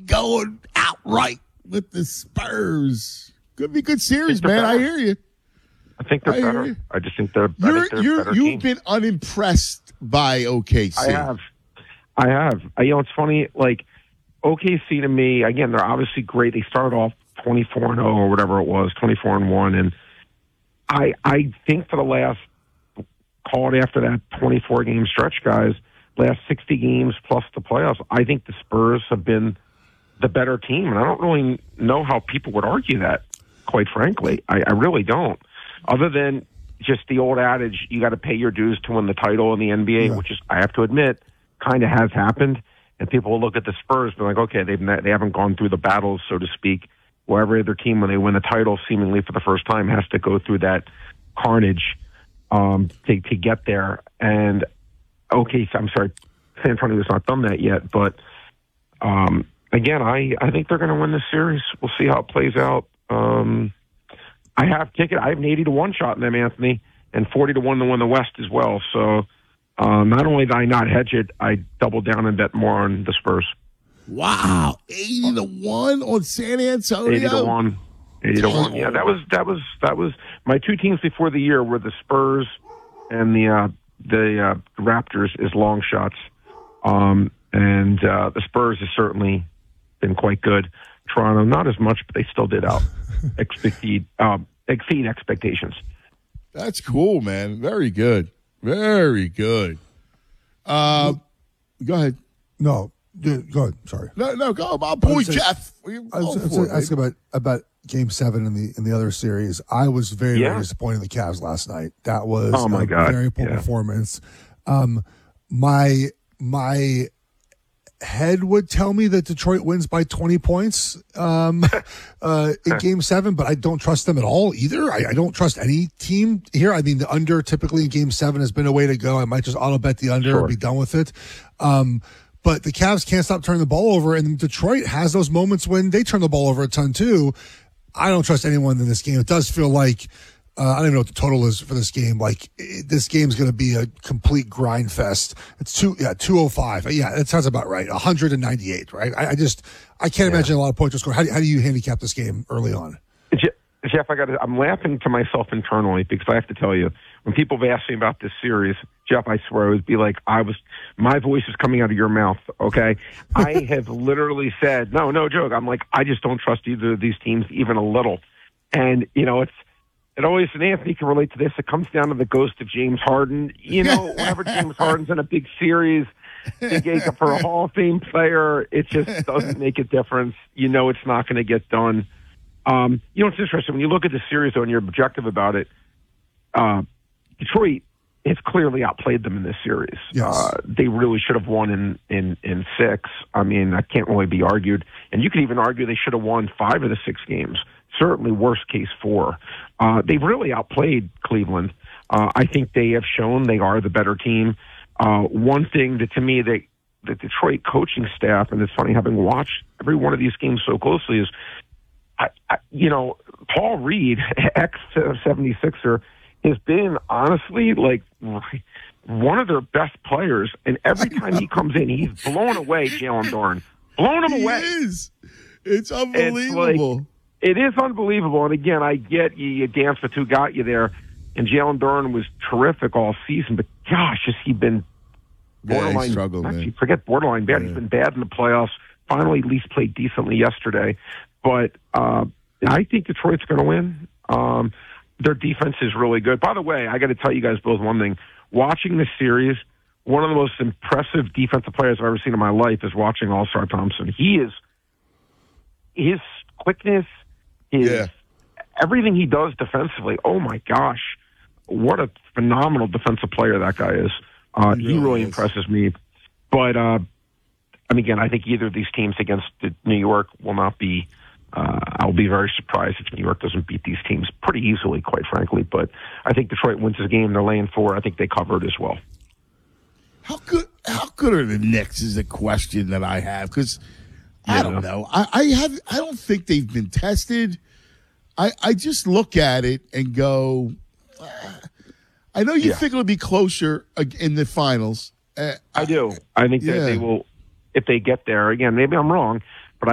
going outright with the Spurs. Could be a good series, man. Better. I hear you. I think they're better. I just think they're better. You've been unimpressed by OKC. I have. It's funny. Like OKC to me, again, they're obviously great. They started off 24-0 or whatever it was, 24-1, and I think for the last, call it after that 24-game stretch, guys, last 60 games plus the playoffs, I think the Spurs have been the better team, and I don't really know how people would argue that, quite frankly. I really don't. Other than just the old adage, you got to pay your dues to win the title in the NBA, which is, I have to admit, kind of has happened. And people will look at the Spurs and be like, okay, they haven't gone through the battles, so to speak, where every other team, when they win the title, seemingly for the first time, has to go through that carnage to get there. And okay, so I'm sorry, San Antonio has not done that yet, but again, I think they're going to win this series. We'll see how it plays out. I have an 80-1 shot in them, Anthony, and 40-1 to win the West as well. So not only did I not hedge it, I doubled down and bet more on the Spurs. Wow, 80-1 on San Antonio. 80-1. 80-1. Yeah, that was my two teams before the year were the Spurs and the Raptors as long shots. And the Spurs has certainly been quite good. Toronto, not as much, but they still did exceed expectations. That's cool, man. Very good. Very good. Go ahead. No, go ahead. Sorry. No, go. My boy Jeff. I was asking about Game 7 in the other series. I was very disappointed in the Cavs last night. That was a very poor performance. My head would tell me that Detroit wins by 20 points in Game 7, but I don't trust them at all either. I don't trust any team here. I mean, the under typically in Game 7 has been a way to go. I might just auto bet the under and be done with it. But the Cavs can't stop turning the ball over, and Detroit has those moments when they turn the ball over a ton too. I don't trust anyone in this game. It does feel like I don't even know what the total is for this game. Like this game's going to be a complete grind fest. It's 205. Yeah, that sounds about right. 198, right? I can't imagine a lot of points to score. How do you handicap this game early on? Jeff, I'm laughing to myself internally because I have to tell you, when people have asked me about this series, Jeff, I swear it would be like my voice is coming out of your mouth, okay? I have literally said, no joke. I'm like, I just don't trust either of these teams even a little. And, it always, and Anthony can relate to this, it comes down to the ghost of James Harden. Whenever James Harden's in a big series, for a Hall of Fame player, it just doesn't make a difference. It's not going to get done. It's interesting. When you look at the series, though, and you're objective about it, Detroit has clearly outplayed them in this series. Yes. They really should have won in 6. I mean, that can't really be argued. And you could even argue they should have won 5 of the 6 games. Certainly worst case 4. They've really outplayed Cleveland. I think they have shown they are the better team. One thing that to me, the Detroit coaching staff, and it's funny having watched every one of these games so closely, is Paul Reed, ex-76er, has been honestly like one of their best players. And every time he comes in, he's blown away Jalen Duren. Blown him away. It's unbelievable. It is unbelievable. And again, I get you danced with who got you there. And Jalen Duren was terrific all season. But gosh, has he been borderline? Forget borderline bad. Yeah. He's been bad in the playoffs. Finally, at least played decently yesterday. But I think Detroit's going to win. Their defense is really good. By the way, I got to tell you guys both one thing. Watching this series, one of the most impressive defensive players I've ever seen in my life is watching All-Star Thompson. His quickness, everything he does defensively, oh my gosh, what a phenomenal defensive player that guy is. He really impresses me. But, again, I think either of these teams against New York will not be I'll be very surprised if New York doesn't beat these teams pretty easily, quite frankly. But I think Detroit wins this game. They're laying 4. I think they cover it as well. How good are the Knicks is a question that I have, because I don't know. I don't think they've been tested. I just look at it and go, I know you think it'll be closer in the finals. I do. I think that they will, if they get there. Again, maybe I'm wrong.